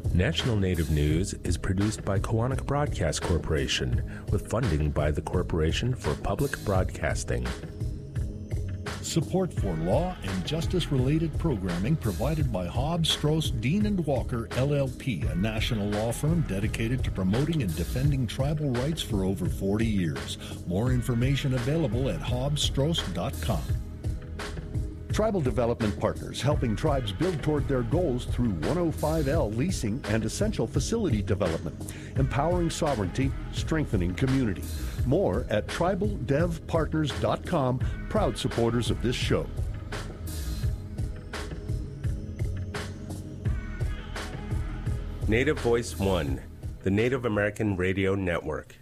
National Native News is produced by Koahnic Broadcast Corporation with funding by the Corporation for Public Broadcasting. Support for law and justice-related programming provided by Hobbs, Strauss, Dean & Walker, LLP, a national law firm dedicated to promoting and defending tribal rights for over 40 years. More information available at hobbsstrauss.com. Tribal Development Partners, helping tribes build toward their goals through 105L leasing and essential facility development, empowering sovereignty, strengthening community. More at tribaldevpartners.com, proud supporters of this show. Native Voice One, the Native American Radio Network.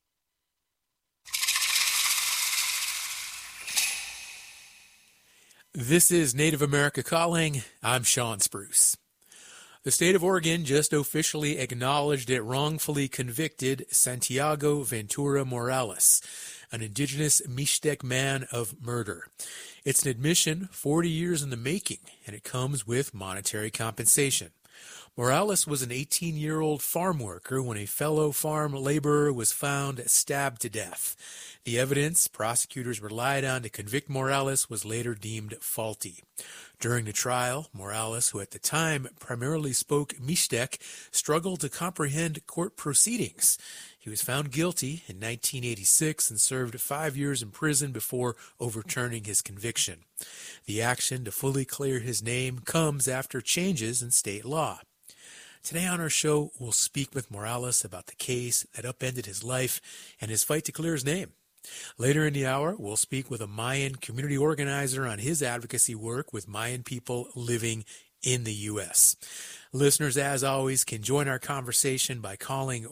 This is Native America Calling. I'm Sean Spruce. The state of Oregon just officially acknowledged it wrongfully convicted Santiago Ventura Morales, an indigenous Mixtec man, of murder. It's an admission 40 years in the making, and it comes with monetary compensation. Morales was an 18-year-old farm worker when a fellow farm laborer was found stabbed to death. The evidence prosecutors relied on to convict Morales was later deemed faulty. During the trial, Morales, who at the time primarily spoke Mixtec, struggled to comprehend court proceedings. He was found guilty in 1986 and served 5 years in prison before overturning his conviction. The action to fully clear his name comes after changes in state law. Today on our show, we'll speak with Morales about the case that upended his life and his fight to clear his name. Later in the hour, we'll speak with a Mayan community organizer on his advocacy work with Mayan people living in the U.S. Listeners, as always, can join our conversation by calling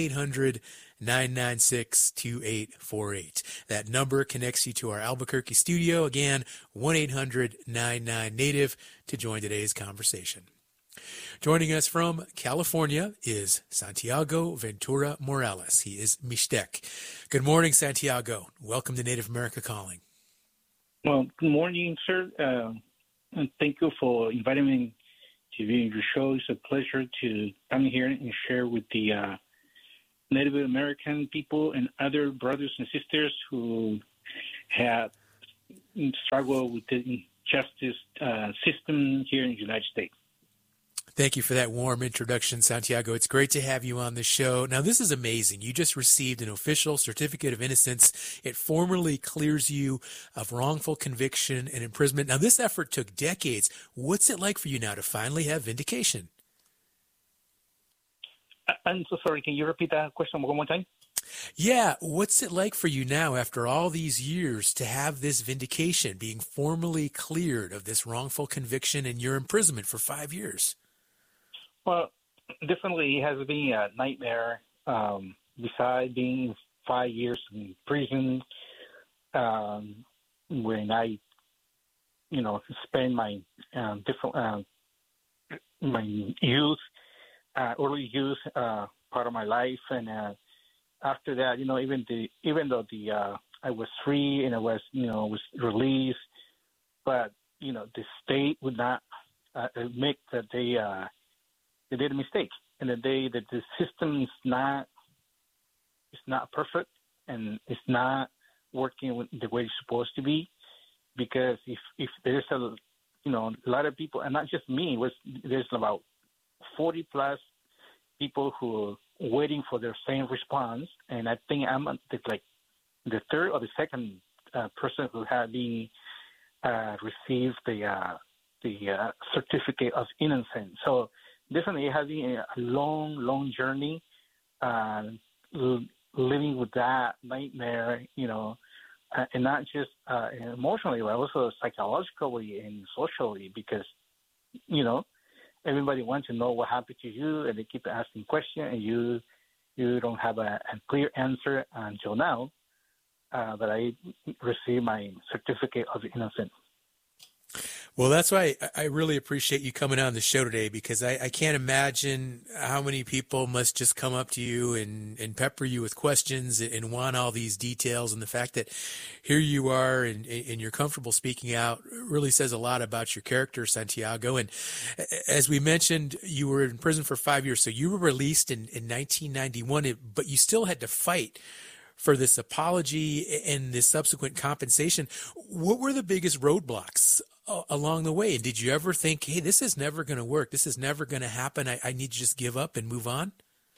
1-800-996-2848. That number connects you to our Albuquerque studio. Again, 1-800-99-NATIVE to join today's conversation. Joining us from California is Santiago Ventura Morales. He is Mixtec. Good morning, Santiago. Welcome to Native America Calling. Well, good morning, sir. And thank you for inviting me to be in your show. It's a pleasure to come here and share with the Native American people and other brothers and sisters who have struggled with the justice system here in the United States. Thank you for that warm introduction, Santiago. It's great to have you on the show. Now, this is amazing. You just received an official certificate of innocence. It formally clears you of wrongful conviction and imprisonment. Now, this effort took decades. What's it like for you now to finally have vindication? I'm so sorry. Can you repeat that question one more time? Yeah. What's it like for you now after all these years to have this vindication, being formally cleared of this wrongful conviction and your imprisonment for 5 years? Well, definitely it has been a nightmare. Besides being 5 years in prison, when I, spent my my youth, early youth, part of my life, and after that, even though I was free and I was, was released, but the state would not admit that they did a mistake, and that the system is not perfect, and it's not working the way it's supposed to be. Because if there's a lot of people, and not just me, there's about 40 plus people who are waiting for their same response, and I think I'm the third or the second person who had been received the certificate of innocence. So definitely it has been a long journey, living with that nightmare, and not just emotionally, but also psychologically and socially, because, everybody wants to know what happened to you, and they keep asking questions, and you don't have a clear answer until now. But I received my certificate of innocence. Well, that's why I really appreciate you coming on the show today, because I can't imagine how many people must just come up to you and pepper you with questions and want all these details. And the fact that here you are and you're comfortable speaking out really says a lot about your character, Santiago. And as we mentioned, you were in prison for 5 years. So you were released in 1991, but you still had to fight for this apology and this subsequent compensation. What were the biggest roadblocks along the way? And did you ever think, hey, this is never going to work, this is never going to happen, I need to just give up and move on?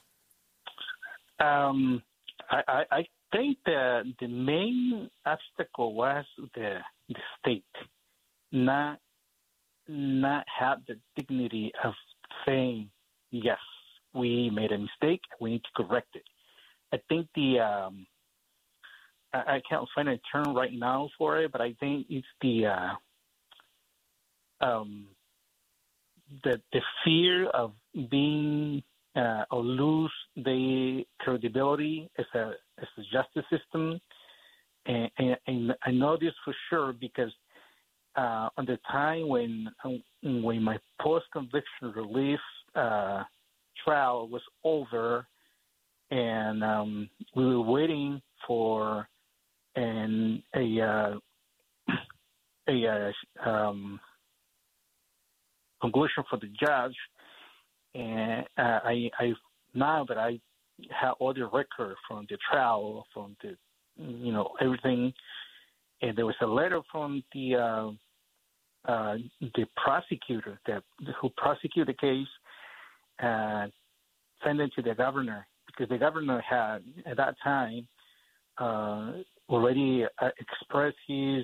I think that the main obstacle was the state not have the dignity of saying, yes, we made a mistake, we need to correct it. I think I can't find a term right now for it, but I think it's the fear of being or lose the credibility as a justice system, and I know this for sure because on the time when my post-conviction relief trial was over, and we were waiting for a conclusion for the judge, and I now that I have all the record from the trial, from the everything, and there was a letter from the prosecutor who prosecuted the case, sent it to the governor, because the governor had at that time already expressed his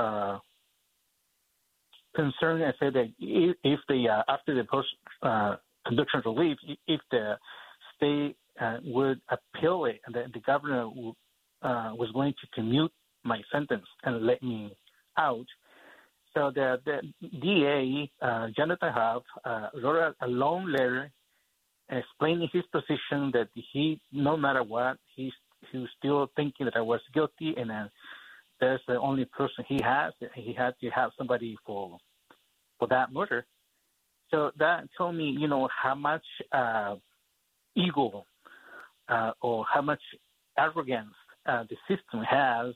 concern and said that if the after the post conviction relief, if the state would appeal it, and the governor was going to commute my sentence and let me out. So the DA, Jonathan Huff, wrote a long letter explaining his position that he, no matter what, he was still thinking that I was guilty, and that's the only person he has. He had to have somebody for that murder. So that told me, how much ego or how much arrogance the system has,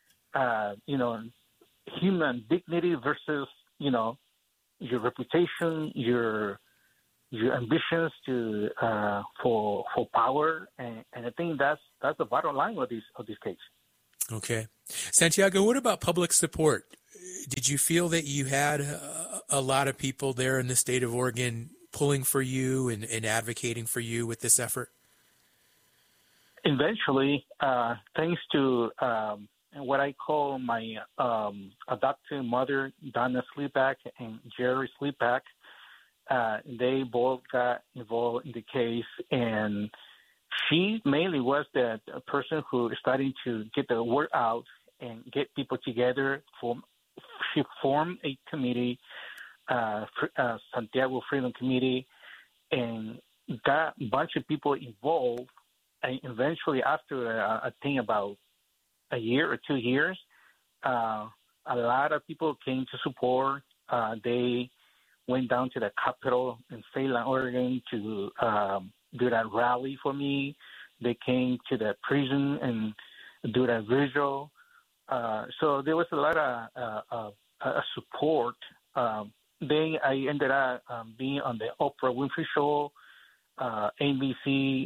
human dignity versus, your reputation, your ambitions for power, and I think that's the bottom line of this case. Okay, Santiago, what about public support? Did you feel that you had a lot of people there in the state of Oregon pulling for you and advocating for you with this effort? Eventually, thanks to what I call my adoptive mother, Donna Sleepak, and Jerry Sleepak, they both got involved in the case, and she mainly was the person who is starting to get the word out and get people together. She formed a committee, Santiago Freedom Committee, and got a bunch of people involved. And eventually, after I think about a year or 2 years, a lot of people came to support. They went down to the Capitol in Salem, Oregon, to do that rally for me. They came to the prison and do that vigil. So there was a lot of support. Then I ended up being on the Oprah Winfrey Show, NBC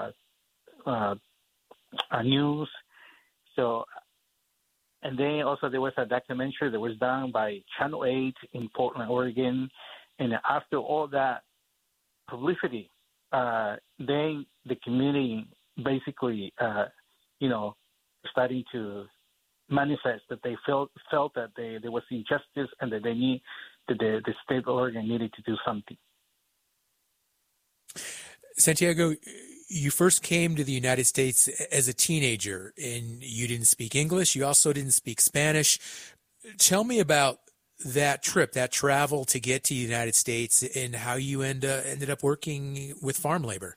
News. So, and then also there was a documentary that was done by Channel 8 in Portland, Oregon. And after all that publicity, then the community basically, starting to manifest that they felt that there was injustice and that the state of Oregon needed to do something. Santiago, you first came to the United States as a teenager, and you didn't speak English. You also didn't speak Spanish. Tell me about that trip, that travel to get to the United States, and how you ended up working with farm labor.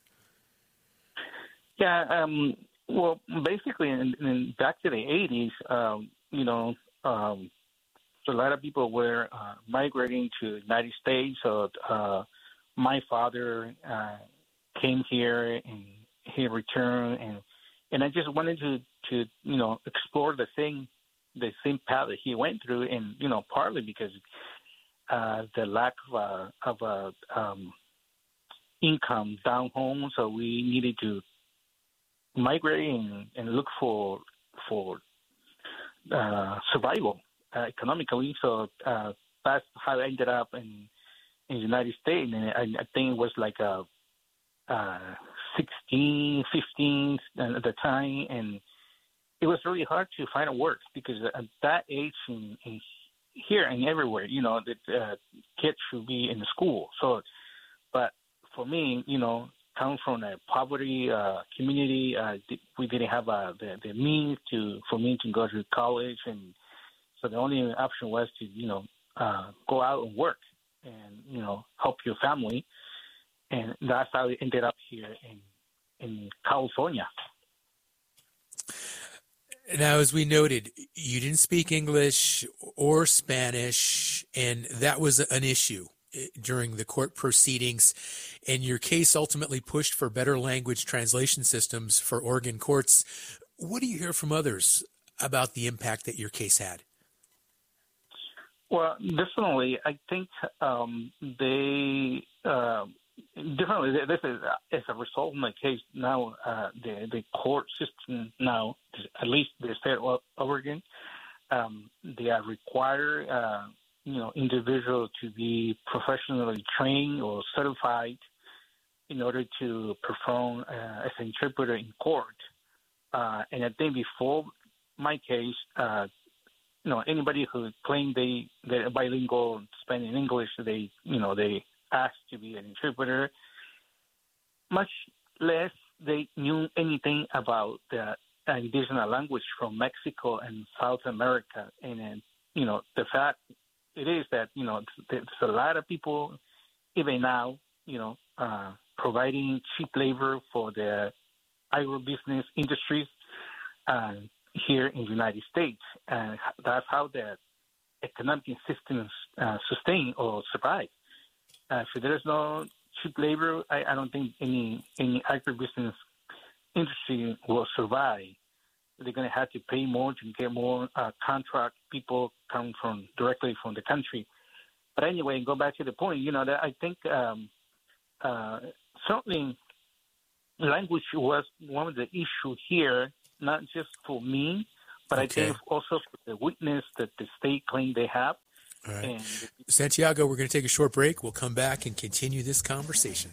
Yeah, well, basically, back to the 80s, So a lot of people were migrating to the United States. So my father came here and he returned, and I just wanted to explore the same path that he went through, and partly because the lack of income down home, so we needed to migrate and look for survival economically. So that's how I ended up in the United States, and I think it was like 16, 15 at the time, and it was really hard to find a work because at that age in here and everywhere, that kids should be in school. So, but for me, coming from a poverty community, we didn't have the means for me to go to college, and so the only option was to go out and work and help your family, and that's how I ended up here in California. Now, as we noted, you didn't speak English or Spanish, and that was an issue during the court proceedings, and your case ultimately pushed for better language translation systems for Oregon courts. What do you hear from others about the impact that your case had? Well, definitely. I think they definitely. This is as a result of my case now. The court system now, at least the state of Oregon, they are required, individuals to be professionally trained or certified in order to perform as an interpreter in court. And I think before my case, anybody who claimed they're bilingual, Spanish and English, they asked to be an interpreter. Much less they knew anything about the indigenous language from Mexico and South America. And the fact it is that there's a lot of people even now providing cheap labor for the agribusiness industries here in the United States, and that's how the economic system sustain or survive. So there is no cheap labor. I don't think any agribusiness industry will survive. They're going to have to pay more to get more contract people coming directly from the country. But anyway, go back to the point. That I think certainly language was one of the issues here, not just for me, but I think also for the witness that the state claimed they have. All right. Santiago, we're going to take a short break. We'll come back and continue this conversation.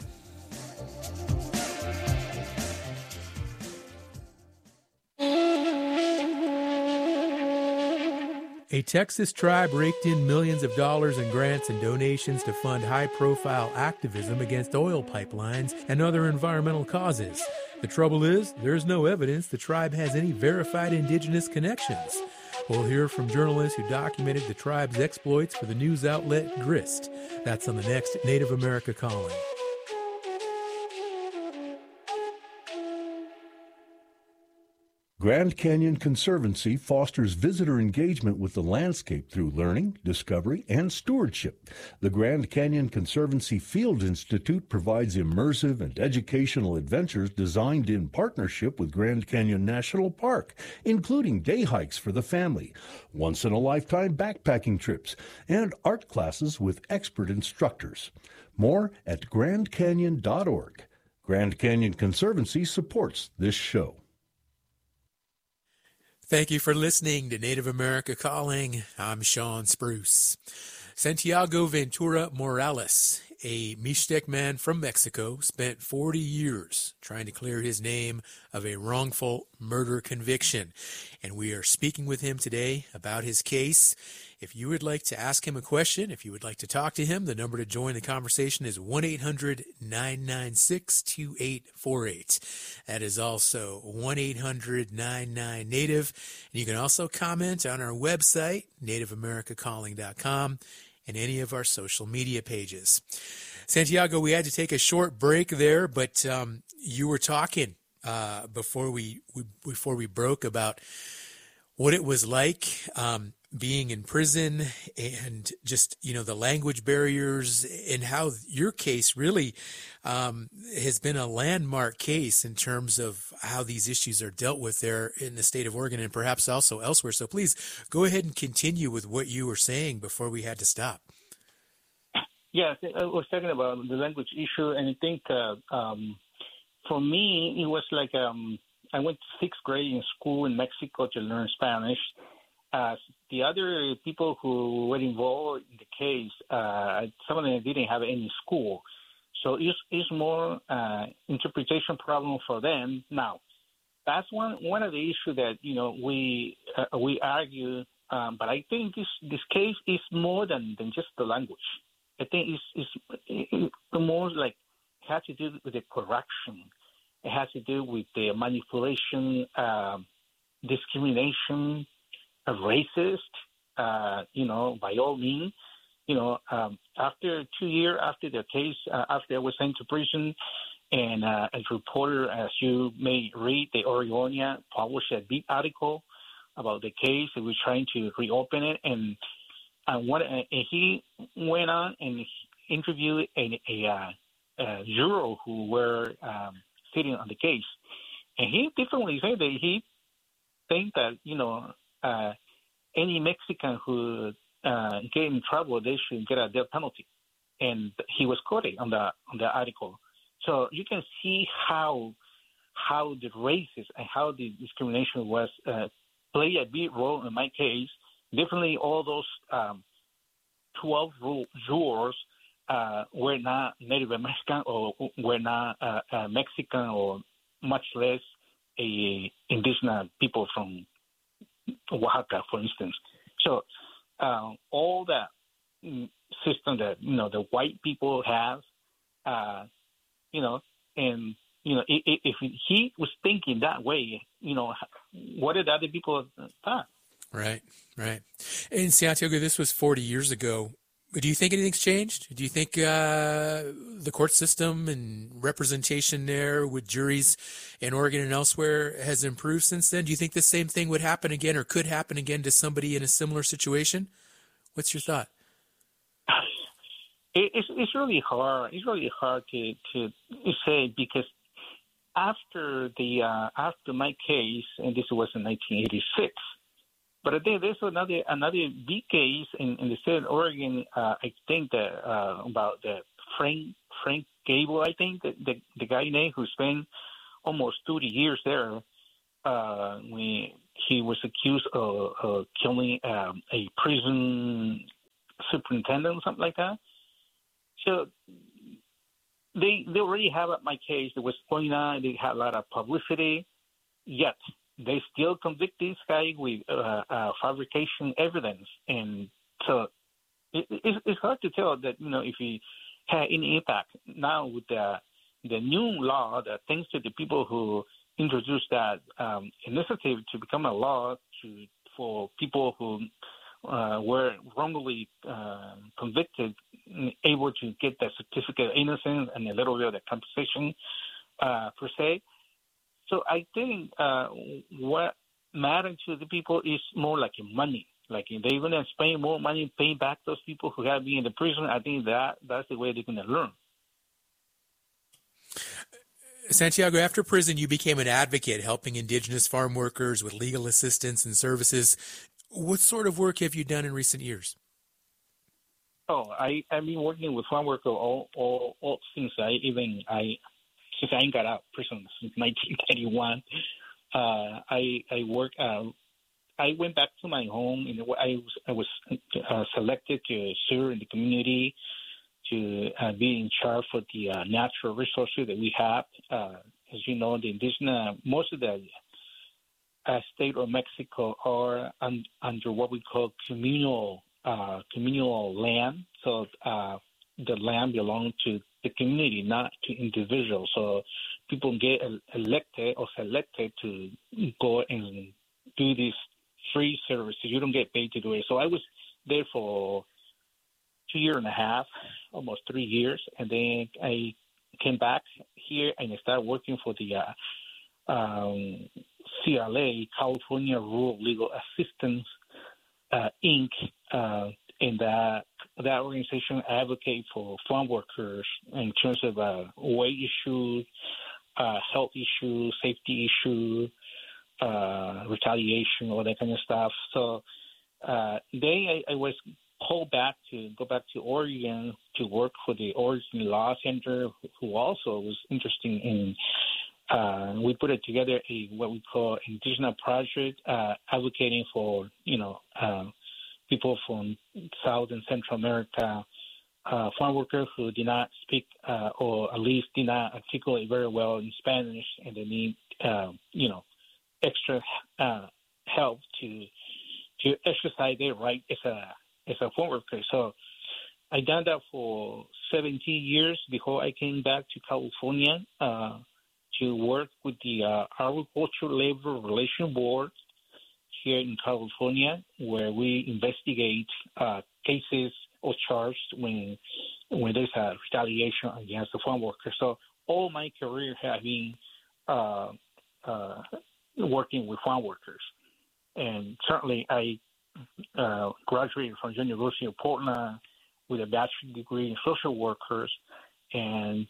A Texas tribe raked in millions of dollars in grants and donations to fund high-profile activism against oil pipelines and other environmental causes. The trouble is, there's no evidence the tribe has any verified indigenous connections. We'll hear from journalists who documented the tribe's exploits for the news outlet Grist. That's on the next Native America Calling. Grand Canyon Conservancy fosters visitor engagement with the landscape through learning, discovery, and stewardship. The Grand Canyon Conservancy Field Institute provides immersive and educational adventures designed in partnership with Grand Canyon National Park, including day hikes for the family, once-in-a-lifetime backpacking trips, and art classes with expert instructors. More at grandcanyon.org. Grand Canyon Conservancy supports this show. Thank you for listening to Native America Calling. I'm Sean Spruce. Santiago Ventura Morales, a Mixtec man from Mexico, spent 40 years trying to clear his name of a wrongful murder conviction. And we are speaking with him today about his case. If you would like to ask him a question, if you would like to talk to him, the number to join the conversation is 1-800-996-2848. That is also 1-800-99-NATIVE. And you can also comment on our website, nativeamericacalling.com, and any of our social media pages. Santiago, we had to take a short break there, but you were talking before we broke about what it was like being in prison and just, the language barriers, and how your case really has been a landmark case in terms of how these issues are dealt with there in the state of Oregon and perhaps also elsewhere. So please go ahead and continue with what you were saying before we had to stop. Yeah, I was talking about the language issue, and I think for me, it was like I went to 6th grade in school in Mexico to learn Spanish. The other people who were involved in the case, some of them didn't have any school. So it's more interpretation problem for them. Now, that's one of the issues that, we argue, but I think this case is more than just the language. I think it's more like it has to do with the corruption. It has to do with the manipulation, discrimination, racist, by all means. After 2 years after the case, after I was sent to prison, and a reporter, as you may read, the Oregonian published a big article about the case, and we're trying to reopen it. And he went on and interviewed a juror who were sitting on the case. And he definitely said that he think that, any Mexican who get in trouble, they should get a death penalty. And he was quoted on the article. So you can see how the racism and how the discrimination was play a big role in my case. Definitely all those 12 jurors were not Native American or were not Mexican or much less indigenous people from Oaxaca, for instance. So all that system that the white people have, and if he was thinking that way, what did other people thought? Right. And Santiago, this was 40 years ago. Do you think anything's changed? Do you think the court system and representation there with juries in Oregon and elsewhere has improved since then? Do you think the same thing would happen again or could happen again to somebody in a similar situation? What's your thought? It's really hard. It's really hard to say, because after my case, and this was in 1986. But I think there's another big case in the state of Oregon. I think that about the Frank Gable. I think the guy name who spent almost 30 years there. When he was accused of killing a prison superintendent or something like that. So they already have my case that was going on. They had a lot of publicity, yet they still convict this guy with fabrication evidence. And so it's hard to tell that, if he had any impact. Now with the new law, that thanks to the people who introduced that initiative to become a law for people who were wrongly convicted, able to get the certificate of innocence and a little bit of the compensation per se. So I think what matters to the people is more like money. Like if they're going to spend more money paying back those people who have been in the prison, I think that's the way they're going to learn. Santiago, after prison, you became an advocate helping indigenous farm workers with legal assistance and services. What sort of work have you done in recent years? I've been working with farm workers all since I got out of prison since 1991. I work. I went back to my home. I was selected to serve in the community, to be in charge for the natural resources that we have. As you know, the indigenous, most of the state of Mexico are under what we call communal land. So the land belongs to the community, not to individuals. So people get elected or selected to go and do this free service. You don't get paid to do it. So I was there for 2.5 years, almost 3 years, and then I came back here and I started working for the CRA, California Rural Legal Assistance Inc. And that organization advocate for farm workers in terms of wage issues, health issues, safety issues, retaliation, all that kind of stuff. So I was called back to go back to Oregon to work for the Oregon Law Center, who also was interested in. We put it together what we call indigenous project, advocating for people from South and Central America, farm workers who did not speak or at least did not articulate very well in Spanish, and they need extra help to exercise their right as a farm worker. So I done that for 17 years before I came back to California to work with the Agriculture Labor Relations Board here in California, where we investigate cases or charges when there's a retaliation against the farm worker. So all my career has been working with farm workers. And certainly I graduated from the University of Portland with a bachelor's degree in social workers. And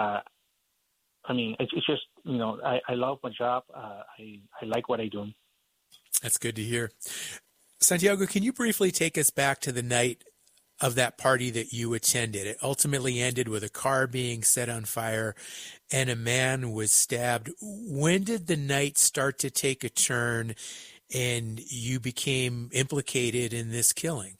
it's just, I love my job. I like what I do. That's good to hear. Santiago, can you briefly take us back to the night of that party that you attended? It ultimately ended with a car being set on fire and a man was stabbed. When did the night start to take a turn and you became implicated in this killing?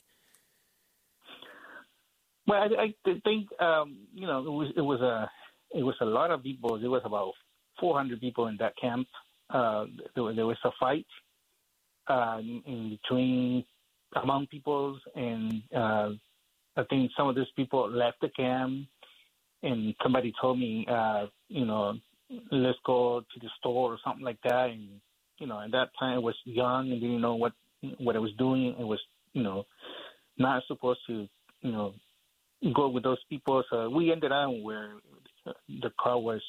Well, I think it was a lot of people. There was about 400 people in that camp. There was a fight in between among peoples, and I think some of those people left the camp, and somebody told me, let's go to the store or something like that. And at that time I was young and didn't know what I was doing. It was not supposed to go with those people. So we ended up where the car was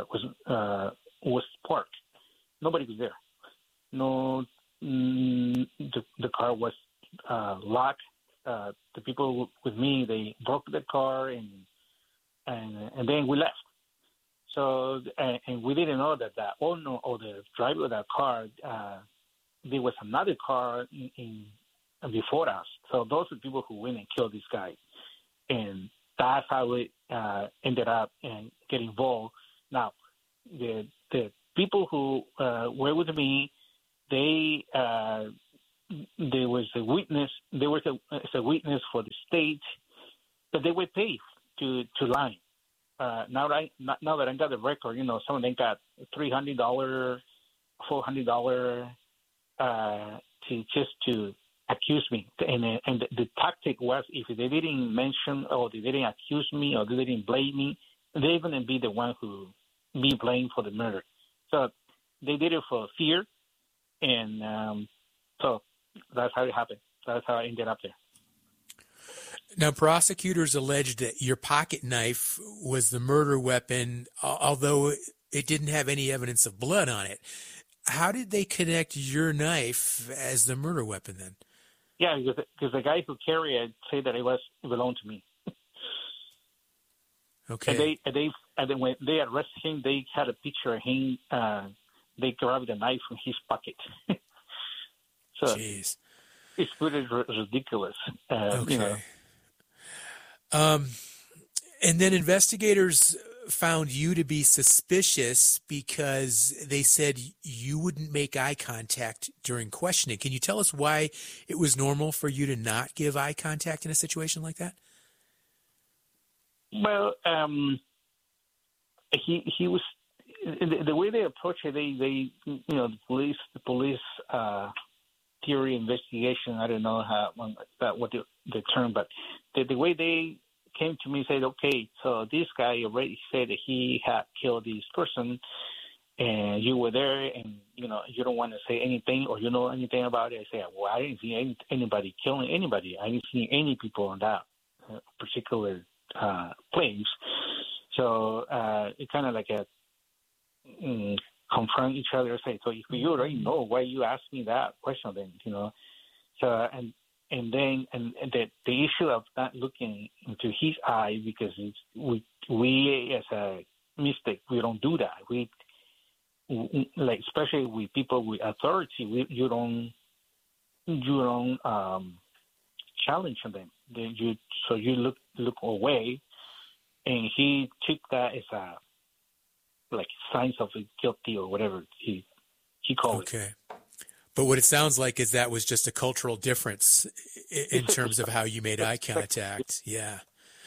parked. Nobody was there. No, the car was locked. The people with me, they broke the car and then we left. So and we didn't know that the owner or the driver of that car, there was another car in before us. So those are people who went and killed this guy, and that's how we ended up and get involved. Now, the people who were with me, there was a witness. There was a witness for the state, but they were paid to lie. Now that I got the record, some of them got $300, $400 to accuse me, and the tactic was if they didn't mention or they didn't accuse me or they didn't blame me, they're going to be the one who be blamed for the murder. So they did it for fear, and so that's how it happened. That's how I ended up there. Now, prosecutors alleged that your pocket knife was the murder weapon, although it didn't have any evidence of blood on it. How did they connect your knife as the murder weapon then? Yeah, because the guy who carried it said that it belonged to me. Okay. And then when they arrested him, they had a picture of him. They grabbed the knife from his pocket. So jeez. It's pretty ridiculous. Okay. And then investigators found you to be suspicious because they said you wouldn't make eye contact during questioning. Can you tell us why it was normal for you to not give eye contact in a situation like that? Well, he was the way they approached it. They the police theory investigation. I don't know what the term, but the way they came to me and said, okay, so this guy already said that he had killed this person, and you were there, and you don't want to say anything or you know anything about it. I said, well, I didn't see anybody killing anybody. I didn't see any people on that particular place. So it kind of like confront each other and say, so if you already know, why you ask me that question then, So and the issue of not looking into his eye, because we as a mystic, we don't do that. We like, especially with people with authority, you don't challenge them. You look away, and he took that as a like signs of guilty or whatever he called it. Okay. But what it sounds like is that was just a cultural difference in terms of how you made eye contact. Yeah.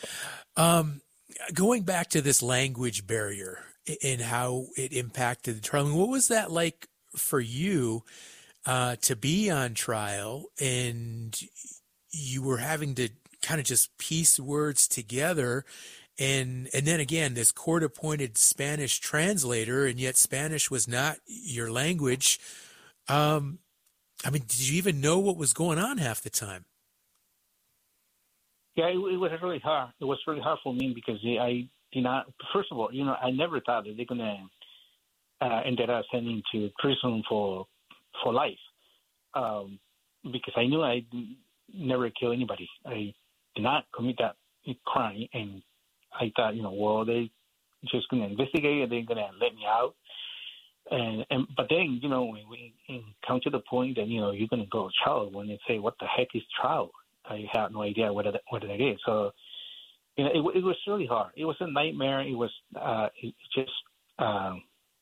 Going back to this language barrier and how it impacted the trial, I mean, what was that like for you to be on trial and you were having to kind of just piece words together? And then again, this court-appointed Spanish translator, and yet Spanish was not your language. I mean, did you even know what was going on half the time? Yeah, it was really hard. It was really hard for me because I did not. First of all, I never thought that they're gonna ended up sending to prison for life, because I knew I never killed anybody. I did not commit that crime, and I thought, well, they just gonna investigate and they're gonna let me out. But then, when we come to the point that, you're going to go to trial, when they say, what the heck is trial? I have no idea what it is. So, it was really hard. It was a nightmare. It was it just, I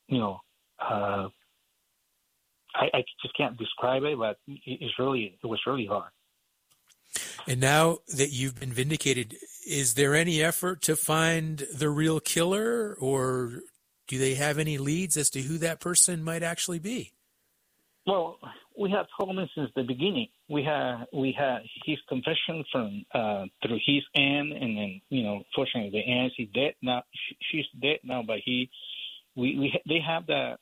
just can't describe it, but it was really hard. And now that you've been vindicated, is there any effort to find the real killer, or do they have any leads as to who that person might actually be? Well, we have told him since the beginning. We had his confession from through his aunt, and then fortunately the aunt is dead now. She's dead now, but they have that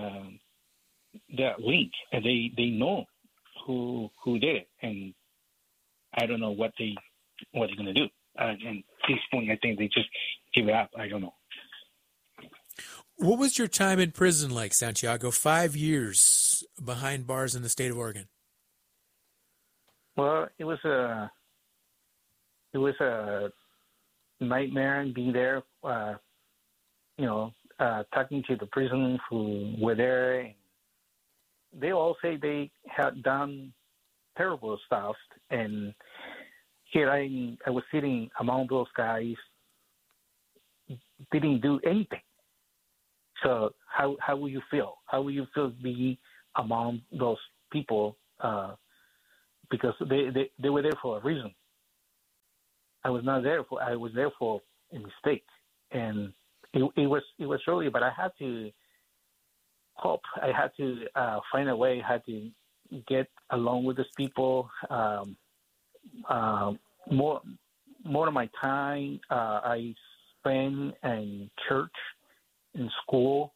link, and they know who did it, and I don't know what they're gonna do. And at this point, I think they just give it up. I don't know. What was your time in prison like, Santiago? 5 years behind bars in the state of Oregon. Well, it was a nightmare being there. Talking to the prisoners who were there, and they all say they had done terrible stuff, and here I was sitting among those guys, didn't do anything. So how will you feel? How will you feel being among those people? Because they were there for a reason. I was not there for. I was there for a mistake, and it was really. But I had to cope. I had to find a way. I had to get along with these people. More of my time I spent in church, in school.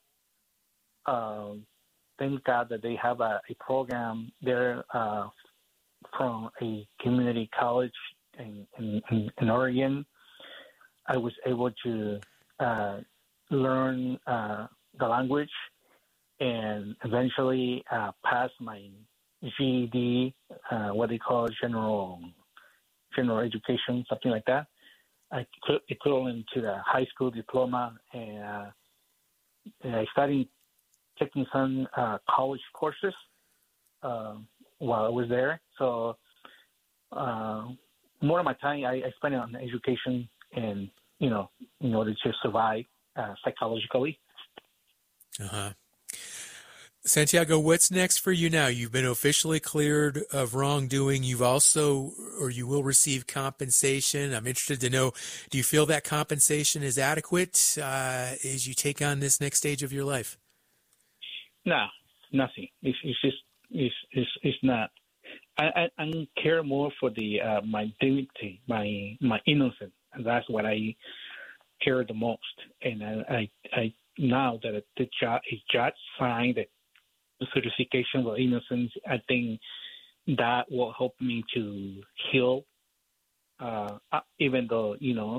Thank God that they have a program there from a community college in Oregon. I was able to learn the language and eventually pass my GED, what they call general education, something like that, equivalent to the high school diploma. And I started taking some college courses while I was there. So more of my time I spent on education and, in order to survive psychologically. Uh-huh. Santiago, what's next for you now? You've been officially cleared of wrongdoing. You've also, or you will receive compensation. I'm interested to know, do you feel that compensation is adequate as you take on this next stage of your life? No, nothing. It's not. I care more for the my dignity, my innocence. And that's what I care the most. And I now that a judge signed the certification of innocence, I think that will help me to heal. Even though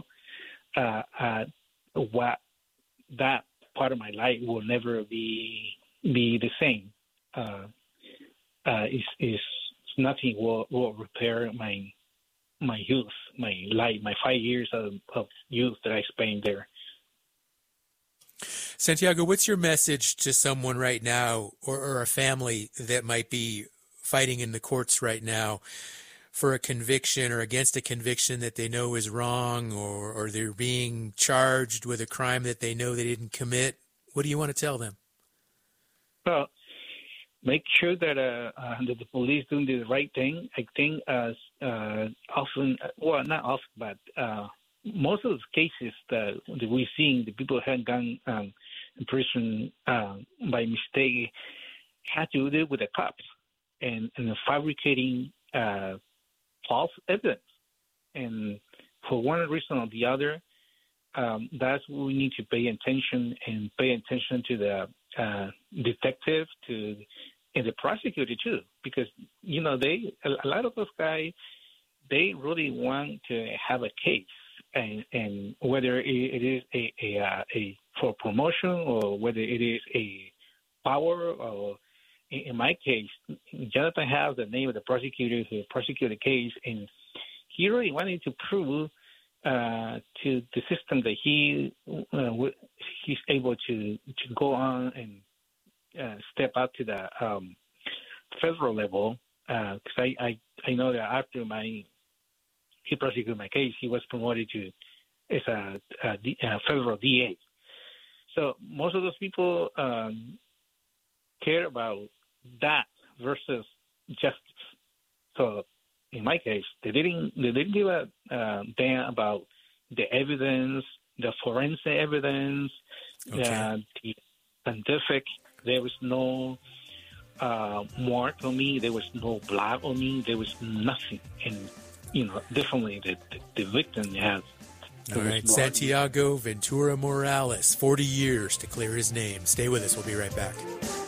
what that part of my life will never be the same. It's nothing will repair my youth, my life, my 5 years of youth that I spent there. Santiago, what's your message to someone right now or a family that might be fighting in the courts right now for a conviction or against a conviction that they know is wrong, or they're being charged with a crime that they know they didn't commit? What do you want to tell them? Well, make sure that the police doing the right thing. I think often, well, not often, but most of the cases that we're seeing, the people have gone in prison by mistake, had to do with the cops and fabricating false evidence. And for one reason or the other, that's what we need to pay attention to the detective, and the prosecutor too, because a lot of those guys, they really want to have a case, and whether it is a for promotion or whether it is a power, or in my case, Jonathan has the name of the prosecutor who prosecuted the case, and he really wanted to prove to the system that he's able to go on and step up to the federal level. Because I know that after he prosecuted my case, he was promoted as a federal DA. So most of those people care about that versus justice. So in my case, they didn't give a damn about the evidence, the forensic evidence, the scientific. There was no mark on me. There was no blood on me. There was nothing. And definitely the victim has. All right, Santiago Ventura Morales, 40 years to clear his name. Stay with us. We'll be right back.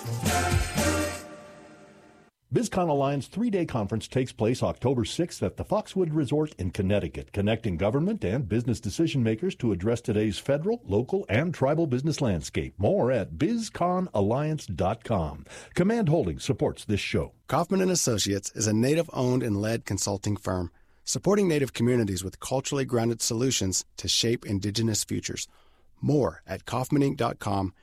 BizCon Alliance 3-day conference takes place October 6th at the Foxwood Resort in Connecticut, connecting government and business decision makers to address today's federal, local, and tribal business landscape. More at bizconalliance.com. Command Holdings supports this show. Kaufman & Associates is a Native-owned and led consulting firm supporting Native communities with culturally grounded solutions to shape Indigenous futures. More at kaufmaninc.com,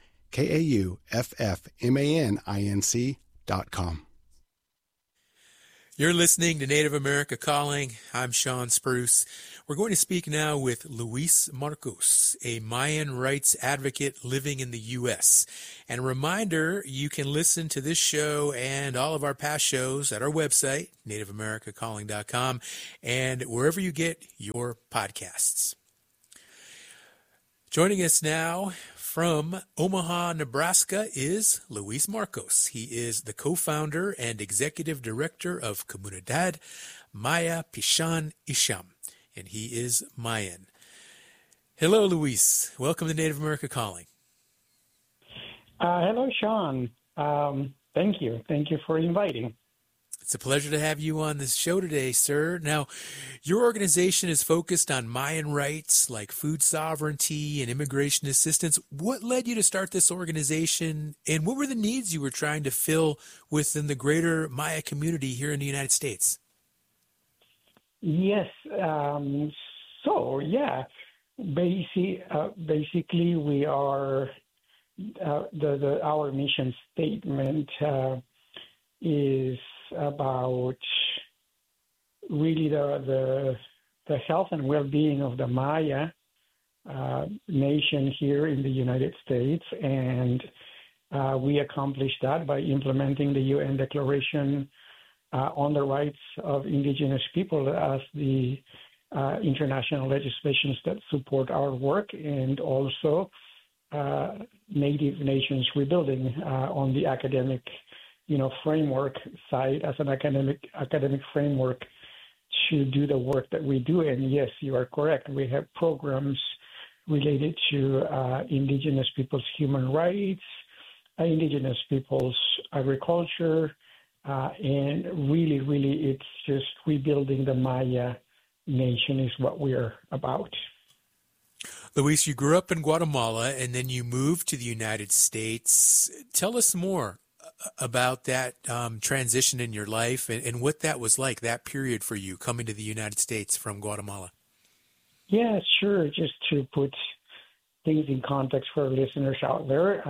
KAUFFMANINC.com. You're listening to Native America Calling. I'm Sean Spruce. We're going to speak now with Luis Marcos, a Mayan rights advocate living in the U.S. And a reminder, you can listen to this show and all of our past shows at our website, nativeamericacalling.com, and wherever you get your podcasts. Joining us now from Omaha, Nebraska is Luis Marcos. He is the co-founder and executive director of Comunidad Maya Pishan Isham, and he is Mayan. Hello, Luis. Welcome to Native America Calling. Hello, Sean. Thank you. Thank you for inviting. It's a pleasure to have you on this show today, sir. Now, your organization is focused on Mayan rights like food sovereignty and immigration assistance. What led you to start this organization, and what were the needs you were trying to fill within the greater Maya community here in the United States? Yes. Basically, we are our mission statement is about really the health and well-being of the Maya nation here in the United States, and we accomplish that by implementing the UN Declaration on the Rights of Indigenous People as the international legislations that support our work, and also Native Nations Rebuilding on the academic framework side as an academic framework to do the work that we do. And yes, you are correct. We have programs related to Indigenous people's human rights, Indigenous people's agriculture, and really it's just rebuilding the Maya nation is what we're about. Luis, you grew up in Guatemala and then you moved to the United States. Tell us more about that transition in your life and what that was like, that period for you coming to the United States from Guatemala? Yeah, sure. Just to put things in context for listeners out there,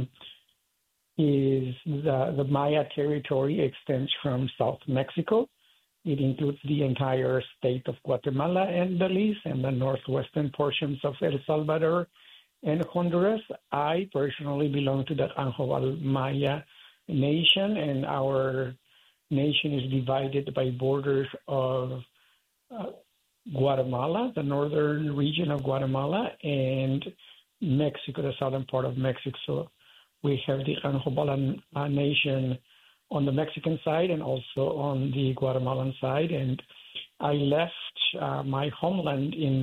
is the Maya territory extends from South Mexico. It includes the entire state of Guatemala and Belize and the northwestern portions of El Salvador and Honduras. I personally belong to the Anjobal Maya nation, and our nation is divided by borders of Guatemala, the northern region of Guatemala, and Mexico, the southern part of Mexico. So we have the Anjobal nation on the Mexican side and also on the Guatemalan side. And I left my homeland in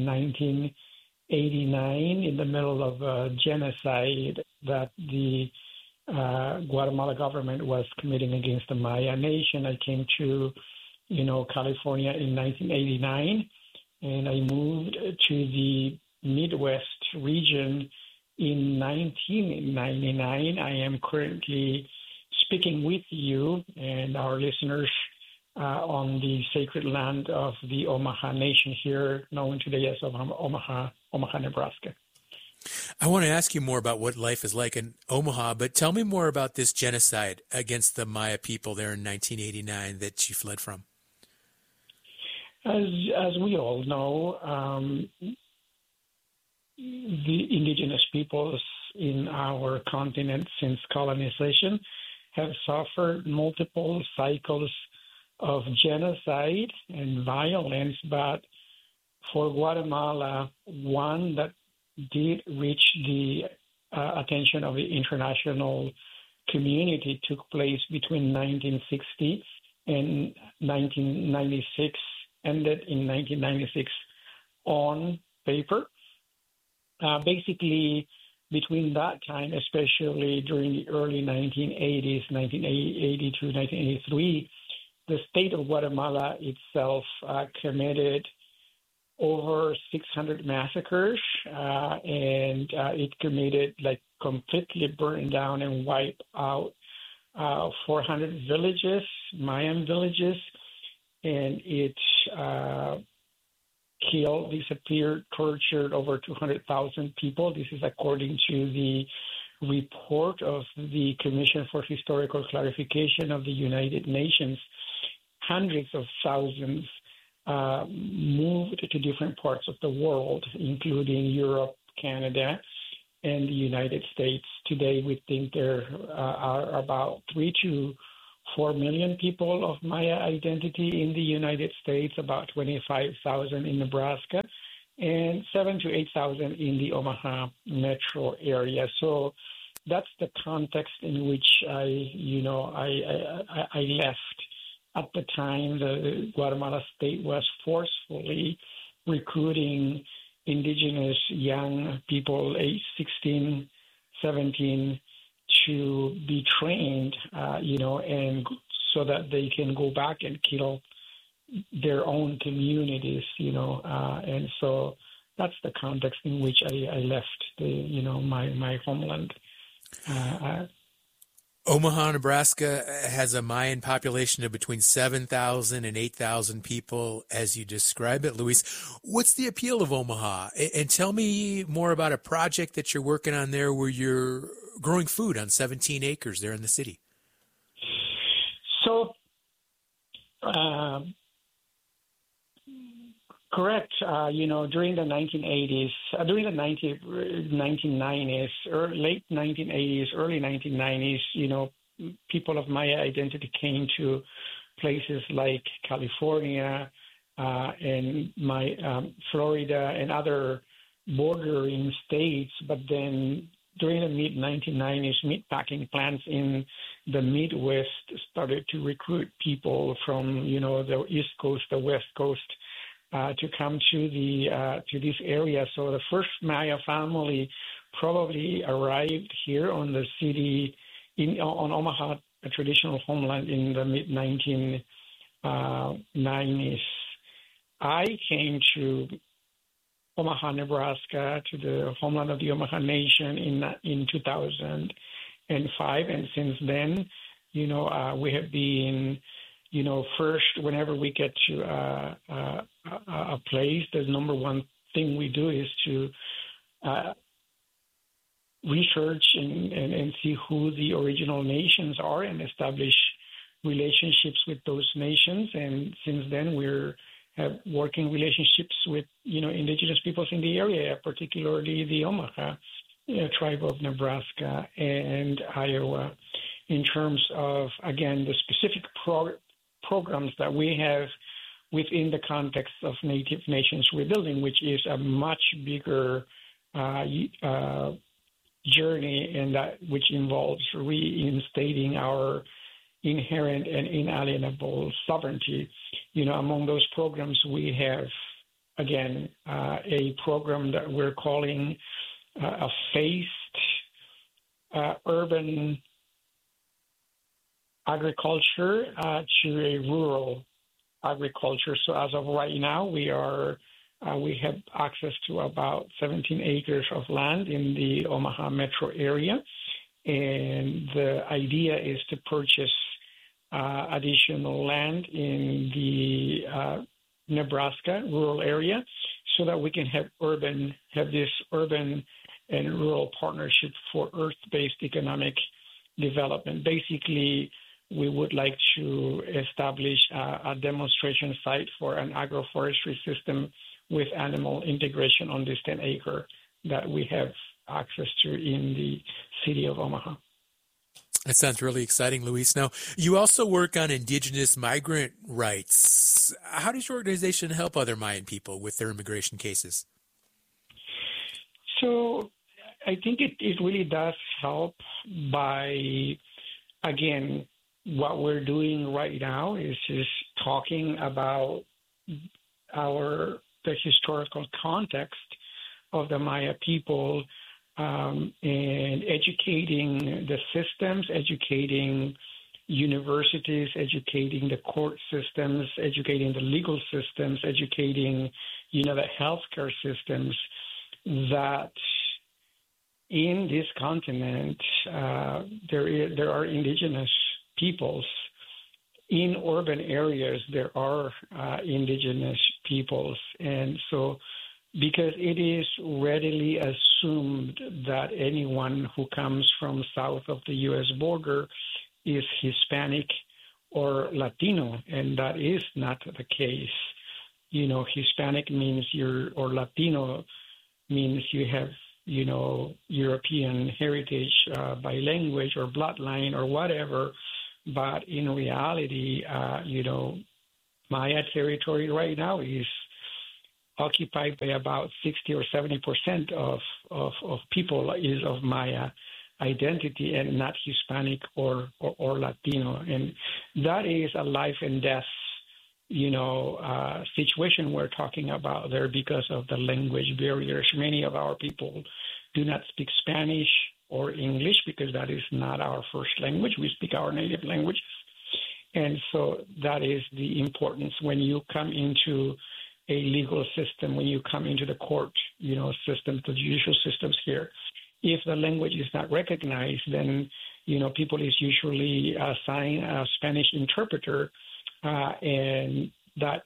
1989 in the middle of a genocide that the Guatemala government was committing against the Maya nation. I came to, California in 1989, and I moved to the Midwest region in 1999. I am currently speaking with you and our listeners on the sacred land of the Omaha Nation here, known today as Omaha, Nebraska. I want to ask you more about what life is like in Omaha, but tell me more about this genocide against the Maya people there in 1989 that you fled from. As we all know, the indigenous peoples in our continent since colonization have suffered multiple cycles of genocide and violence, but for Guatemala, one that did reach the attention of the international community took place between 1960 and 1996, ended in 1996 on paper. Basically, between that time, especially during the early 1980s, 1980 to 1983, the state of Guatemala itself committed over 600 massacres, and it committed, completely burned down and wiped out 400 villages, Mayan villages, and it killed, disappeared, tortured over 200,000 people. This is according to the report of the Commission for Historical Clarification of the United Nations. Hundreds of thousands moved to different parts of the world, including Europe, Canada, and the United States. Today, we think there are about 3 to 4 million people of Maya identity in the United States, about 25,000 in Nebraska, and 7,000 to 8,000 in the Omaha metro area. So that's the context in which I left. At the time, the Guatemala state was forcefully recruiting indigenous young people, aged 16, 17, to be trained, and so that they can go back and kill their own communities, and so that's the context in which I left my homeland. Omaha, Nebraska has a Mayan population of between 7,000 and 8,000 people, as you describe it, Luis. What's the appeal of Omaha? And tell me more about a project that you're working on there where you're growing food on 17 acres there in the city. So, correct. During the 1980s, during the 1990s, late 1980s, early 1990s, people of Maya identity came to places like California and Florida and other bordering states. But then during the mid-1990s, meatpacking plants in the Midwest started to recruit people from, the East Coast, the West Coast, to come to this area. So the first Maya family probably arrived here on the city on Omaha, a traditional homeland, in the mid-1990s. I came to Omaha, Nebraska, to the homeland of the Omaha Nation in 2005, and since then We have been, first, whenever we get to a place, the number one thing we do is to research and see who the original nations are and establish relationships with those nations. And since then, we're working relationships with, indigenous peoples in the area, particularly the Omaha tribe of Nebraska and Iowa, in terms of, again, the specific programs that we have within the context of Native Nations Rebuilding, which is a much bigger journey, and which involves reinstating our inherent and inalienable sovereignty. Among those programs, we have, again, a program that we're calling a phased urban agriculture to a rural agriculture. So as of right now, we have access to about 17 acres of land in the Omaha metro area, and the idea is to purchase additional land in the Nebraska rural area, so that we can have this urban and rural partnership for earth-based economic development. Basically, we would like to establish a demonstration site for an agroforestry system with animal integration on this 10-acre that we have access to in the city of Omaha. That sounds really exciting, Luis. Now, you also work on indigenous migrant rights. How does your organization help other Mayan people with their immigration cases? So I think it really does help by, again, what we're doing right now is just talking about the historical context of the Maya people, and educating the systems, educating universities, educating the court systems, educating the legal systems, educating, the healthcare systems, that in this continent there are indigenous peoples. In urban areas, there are indigenous peoples. And so, because it is readily assumed that anyone who comes from south of the U.S. border is Hispanic or Latino, and that is not the case. Hispanic means or Latino means you have, European heritage by language or bloodline or whatever. But in reality, Maya territory right now is occupied by about 60 or 70% of people is of Maya identity and not Hispanic or Latino. And that is a life and death, situation we're talking about there because of the language barriers. Many of our people do not speak Spanish or English because that is not our first language. We speak our native languages. And so that is the importance when you come into a legal system, when you come into the court, system, the judicial systems here. If the language is not recognized, then, people is usually assigned a Spanish interpreter, and that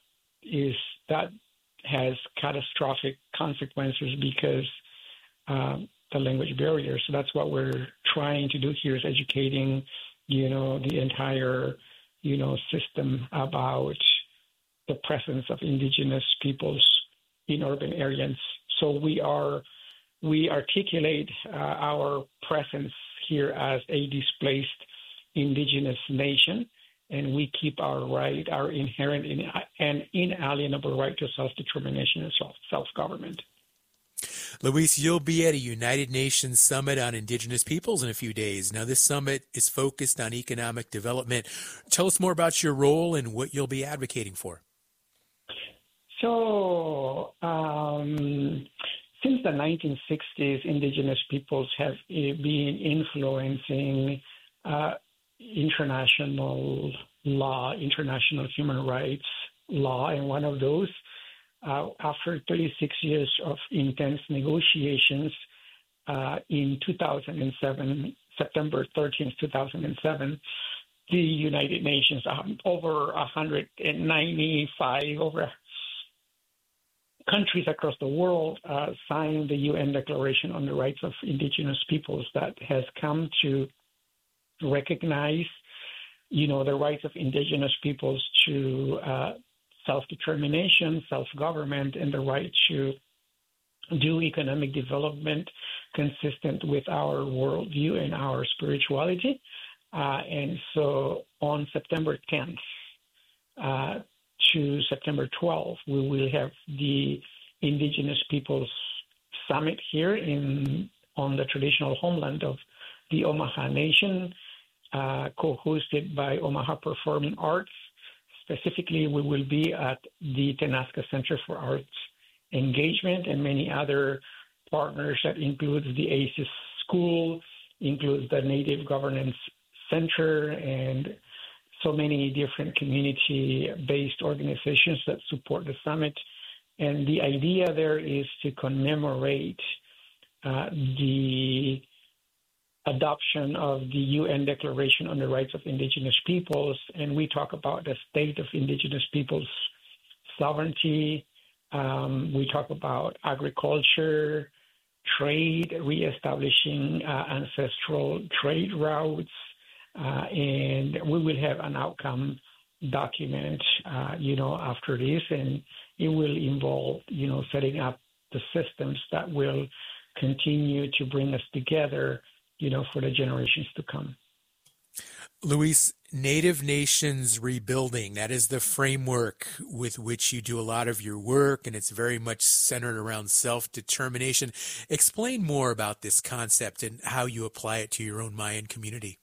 has catastrophic consequences because the language barrier. So that's what we're trying to do here, is educating, the entire, system about the presence of indigenous peoples in urban areas. So we articulate our presence here as a displaced indigenous nation, and we keep our inherent and inalienable right to self-determination and self-government. Luis, you'll be at a United Nations Summit on Indigenous Peoples in a few days. Now, this summit is focused on economic development. Tell us more about your role and what you'll be advocating for. So, since the 1960s, indigenous peoples have been influencing international law, international human rights law, and one of those, after 36 years of intense negotiations, in 2007, September 13th, 2007, the United Nations, over 195 countries across the world signed the UN Declaration on the Rights of Indigenous Peoples that has come to recognize, the rights of indigenous peoples to self-determination, self-government, and the right to do economic development consistent with our worldview and our spirituality. And so on September 10th to September 12th, we will have the Indigenous Peoples Summit here on the traditional homeland of the Omaha Nation, co-hosted by Omaha Performing Arts. Specifically, we will be at the Tenaska Center for Arts Engagement and many other partners that includes the ACES School, includes the Native Governance Center, and so many different community-based organizations that support the summit. And the idea there is to commemorate the adoption of the UN Declaration on the Rights of Indigenous Peoples, and we talk about the state of Indigenous peoples' sovereignty. We talk about agriculture, trade, reestablishing ancestral trade routes, and we will have an outcome document, after this, and it will involve, setting up the systems that will continue to bring us together, for the generations to come. Luis, Native Nations Rebuilding, that is the framework with which you do a lot of your work, and it's very much centered around self-determination. Explain more about this concept and how you apply it to your own Mayan community.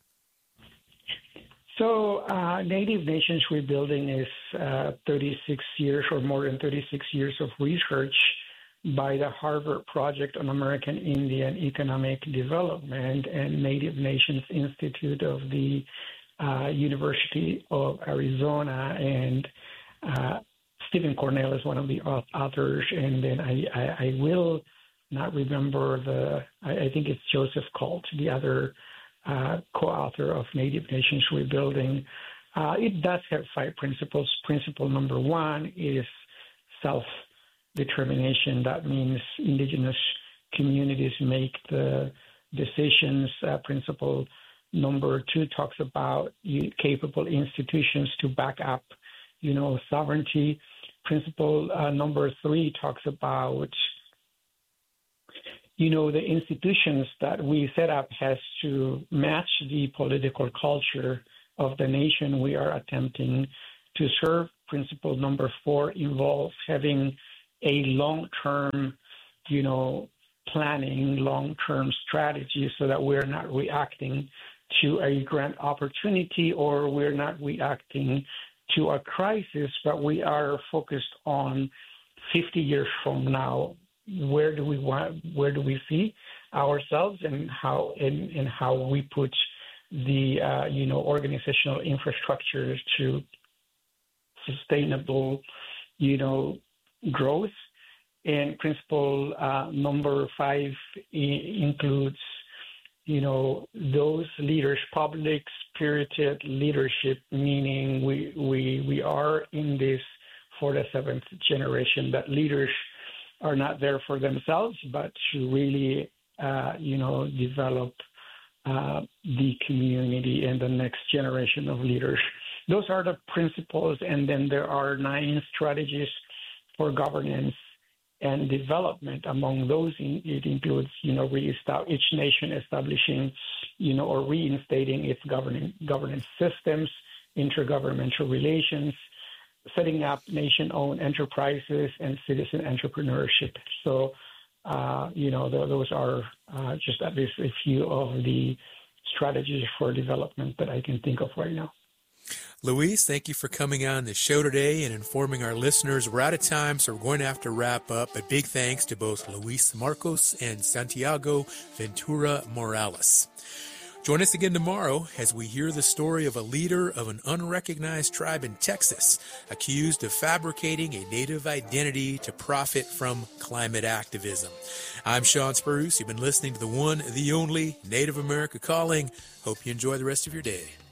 So Native Nations Rebuilding is 36 years or more than 36 years of research by the Harvard Project on American Indian Economic Development and Native Nations Institute of the University of Arizona, and Stephen Cornell is one of the authors, and then I will not remember I think it's Joseph Colt, the other co-author of Native Nations Rebuilding. It does have 5 principles. Principle number 1 is self-determination. That means indigenous communities make the decisions. Principle number 2 talks about capable institutions to back up, sovereignty. Principle number 3 talks about, the institutions that we set up has to match the political culture of the nation we are attempting to serve. Principle number 4 involves having a long-term, planning, long-term strategy so that we're not reacting to a grant opportunity or we're not reacting to a crisis, but we are focused on 50 years from now. Where do we see ourselves, and how we put the organizational infrastructure to sustainable growth. And principle number 5 includes those leaders, public spirited leadership, meaning we are in this for the 7th generation, that leaders are not there for themselves, but to really, develop the community and the next generation of leaders. Those are the principles, and then there are 9 strategies for governance and development. Among those, it includes, each nation establishing, or reinstating its governance systems, intergovernmental relations, setting up nation-owned enterprises, and citizen entrepreneurship. So, those are just at least a few of the strategies for development that I can think of right now. Luis, thank you for coming on the show today and informing our listeners. We're out of time, so we're going to have to wrap up. But big thanks to both Luis Marcos and Santiago Ventura Morales. Join us again tomorrow as we hear the story of a leader of an unrecognized tribe in Texas accused of fabricating a native identity to profit from climate activism. I'm Sean Spruce. You've been listening to the one, the only Native America Calling. Hope you enjoy the rest of your day.